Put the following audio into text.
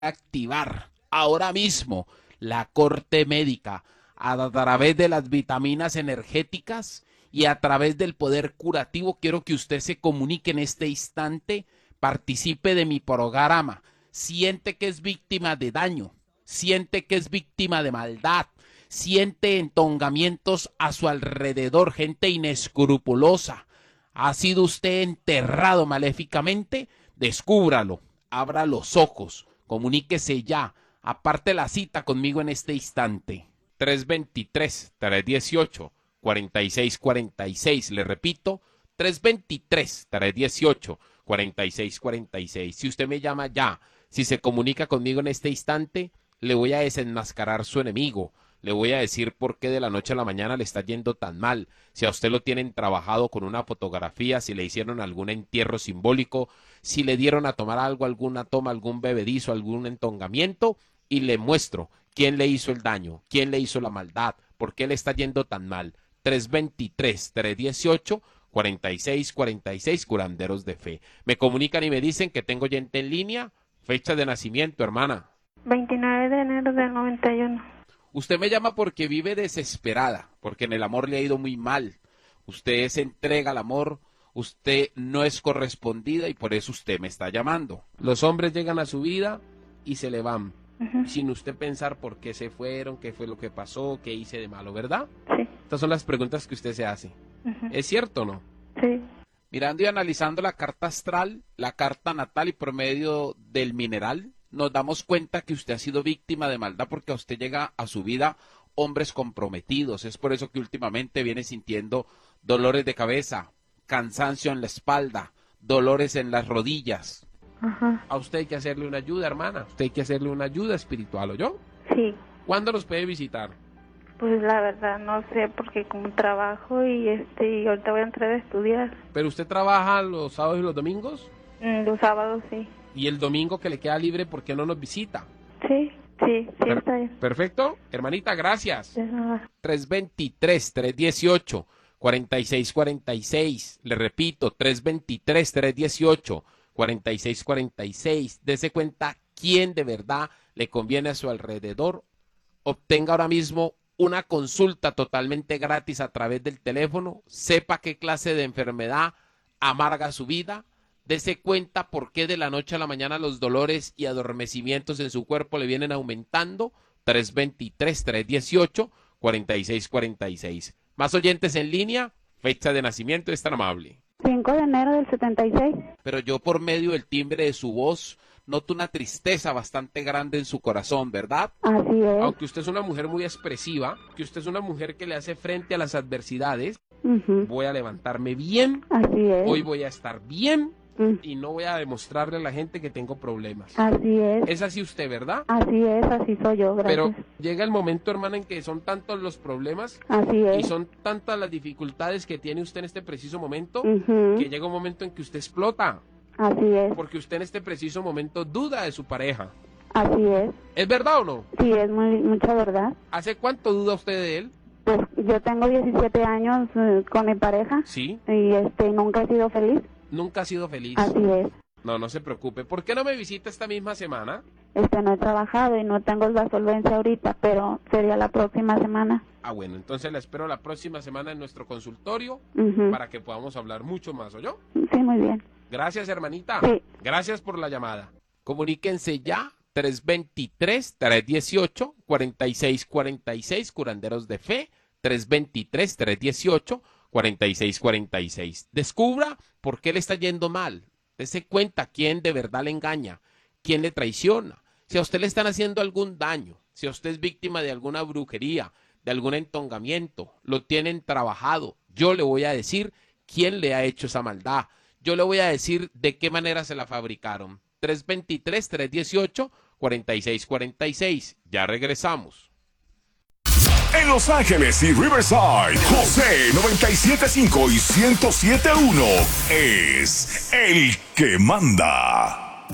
activar ahora mismo la corte médica a través de las vitaminas energéticas y a través del poder curativo. Quiero que usted se comunique en este instante, participe de mi programa. Siente que es víctima de daño, siente que es víctima de maldad, siente entongamientos a su alrededor, gente inescrupulosa. ¿Ha sido usted enterrado maléficamente? Descúbralo, abra los ojos, comuníquese ya, aparte la cita conmigo en este instante. 323-318-4646, le repito, 323-318-4646. Si usted me llama ya, si se comunica conmigo en este instante, le voy a desenmascarar su enemigo. Le voy a decir por qué de la noche a la mañana le está yendo tan mal. Si a usted lo tienen trabajado con una fotografía, si le hicieron algún entierro simbólico, si le dieron a tomar algo, alguna toma, algún bebedizo, algún entongamiento, y le muestro quién le hizo el daño, quién le hizo la maldad, por qué le está yendo tan mal. 323-318-4646, curanderos de fe. Me comunican y me dicen que tengo gente en línea. Fecha de nacimiento, hermana. 29 de enero del 91. Usted me llama porque vive desesperada, porque en el amor le ha ido muy mal. Usted se entrega al amor, usted no es correspondida y por eso usted me está llamando. Los hombres llegan a su vida y se le van, sin usted pensar por qué se fueron, qué fue lo que pasó, qué hice de malo, ¿verdad? Sí. Estas son las preguntas que usted se hace. ¿Es cierto o no? Sí. Mirando y analizando la carta astral, la carta natal y por medio del mineral, nos damos cuenta que usted ha sido víctima de maldad porque a usted llega a su vida hombres comprometidos. Es por eso que últimamente viene sintiendo dolores de cabeza, cansancio en la espalda, dolores en las rodillas. A usted hay que hacerle una ayuda, hermana. Usted hay que hacerle una ayuda espiritual, ¿oyó? Sí. ¿Cuándo los puede visitar? Pues la verdad no sé, porque como trabajo y ahorita voy a entrar a estudiar. ¿Pero usted trabaja los sábados y los domingos? Los sábados sí. ¿Y el domingo que le queda libre, por qué no nos visita? Sí, está bien. Perfecto. Hermanita, gracias. De nada. 323-318-4646. Le repito, 323-318-4646. Dese cuenta quién de verdad le conviene a su alrededor. Obtenga ahora mismo una consulta totalmente gratis a través del teléfono. Sepa qué clase de enfermedad amarga su vida. Dese cuenta por qué de la noche a la mañana los dolores y adormecimientos en su cuerpo le vienen aumentando. 323-318-4646. Más oyentes en línea. Fecha de nacimiento, es tan amable. 5 de enero del 76. Pero yo por medio del timbre de su voz noto una tristeza bastante grande en su corazón, ¿verdad? Así es. Aunque usted es una mujer muy expresiva, que usted es una mujer que le hace frente a las adversidades, voy a levantarme bien, Así es. hoy voy a estar bien y no voy a demostrarle a la gente que tengo problemas. Así es. Es así usted, ¿verdad? Así es, así soy yo, gracias. Pero llega el momento, hermana, en que son tantos los problemas Así y es. son tantas las dificultades que tiene usted en este preciso momento, Ujú. que llega un momento en que usted explota, Así es. porque usted en este preciso momento duda de su pareja. Así es. ¿Es verdad o no? Sí, es mucha verdad. ¿Hace cuánto duda usted de él? Pues yo tengo 17 años con mi pareja Sí. y nunca he sido feliz. Nunca ha sido feliz. Así es. No se preocupe. ¿Por qué no me visita esta misma semana? No he trabajado y no tengo la solvencia ahorita, pero sería la próxima semana. Ah, bueno, entonces la espero la próxima semana en nuestro consultorio Ujú. para que podamos hablar mucho más, ¿oyó? Sí, muy bien. Gracias, hermanita. Sí. Gracias por la llamada. Comuníquense ya, 323-318-4646, curanderos de fe, 323-318-4646. Descubra por qué le está yendo mal. Dese cuenta quién de verdad le engaña, quién le traiciona. Si a usted le están haciendo algún daño, si a usted es víctima de alguna brujería, de algún entongamiento, lo tienen trabajado, yo le voy a decir quién le ha hecho esa maldad. Yo le voy a decir de qué manera se la fabricaron. 323-318-4646. Ya regresamos. En Los Ángeles y Riverside, José 97.5 y 107.1 es el que manda.